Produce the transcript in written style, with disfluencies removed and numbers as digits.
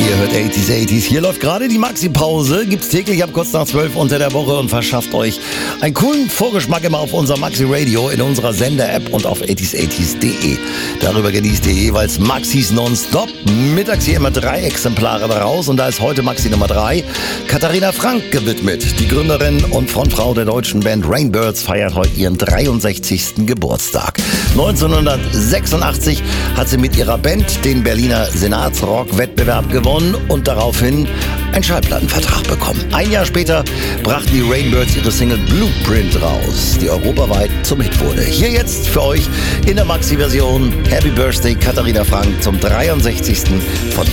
Ihr hört 80s. Hier läuft gerade die Maxi-Pause. Gibt's täglich ab kurz nach 12 unter der Woche und verschafft euch einen coolen Vorgeschmack immer auf unser Maxi-Radio in unserer Sender-App und auf 80s.de. Darüber genießt ihr jeweils Maxis nonstop. Mittags hier immer 3 Exemplare daraus und da ist heute Maxi Nummer 3 Katharina Frank gewidmet. Die Gründerin und Frontfrau der deutschen Band Rainbirds feiert heute ihren 63. Geburtstag. 1986 hat sie mit ihrer Band den Berliner Senatsrock-Wettbewerb gewonnen und daraufhin einen Schallplattenvertrag bekommen. Ein Jahr später brachten die Rainbirds ihre Single Blueprint raus, die europaweit zum Hit wurde. Hier jetzt für euch in der Maxi-Version Happy Birthday Katharina Frank zum 63. von